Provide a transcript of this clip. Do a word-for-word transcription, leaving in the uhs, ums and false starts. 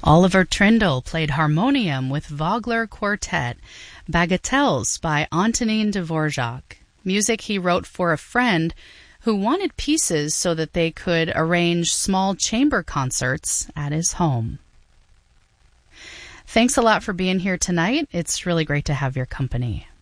Oliver Trindle played harmonium with Vogler Quartet, Bagatelles by Antonin Dvorak, music he wrote for a friend who wanted pieces so that they could arrange small chamber concerts at his home. Thanks a lot for being here tonight. It's really great to have your company.